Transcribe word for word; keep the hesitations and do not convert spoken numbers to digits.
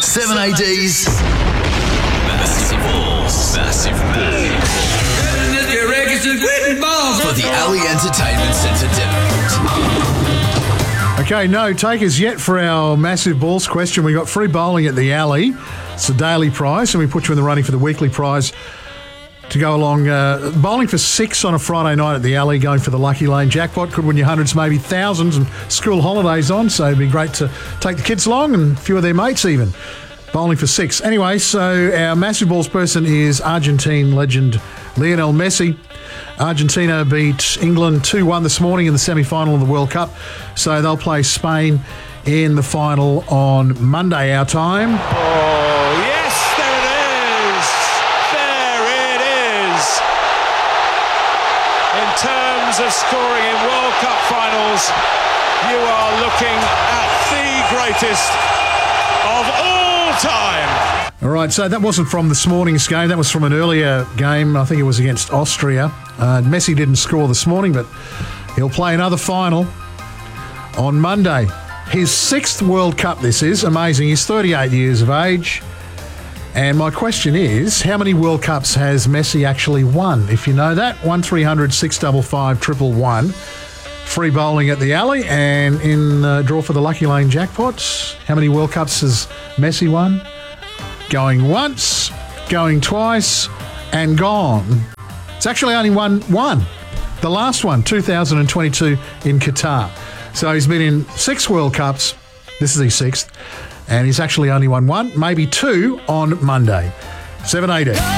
seven A Ds. Massive balls. Massive balls. For the Alley Entertainment Centre Devonport. Okay, no takers yet for our massive balls question. We got free bowling at the Alley. It's a daily prize, and we put you in the running for the weekly prize to go along. Uh, bowling for six on a Friday night at the Alley, going for the Lucky Lane jackpot. Could win you hundreds, maybe thousands, and school holidays on, so it'd be great to take the kids along and a few of their mates even. Bowling for six. Anyway, so our massive balls person is Argentine legend Lionel Messi. Argentina beat England two one this morning in the semi-final of the World Cup, so they'll play Spain in the final on Monday, our time. Oh, yes, there it is. There it is. In terms of scoring in World Cup finals, you are looking at the greatest of all time. All right, so that wasn't from this morning's game. That was from an earlier game. I think it was against Austria. Uh, Messi didn't score this morning, but he'll play another final on Monday. His sixth World Cup this is. Amazing. He's thirty-eight years of age. And my question is, how many World Cups has Messi actually won? If you know that, one three hundred six five five one one one. Free bowling at the Alley, and in uh, draw for the Lucky Lane jackpots. How many World Cups has Messi won? Going once, going twice, and gone. It's actually only won one. The last one, two thousand twenty-two in Qatar. So he's been in six World Cups. This is his sixth. And he's actually only won one, maybe two on Monday. seven A D.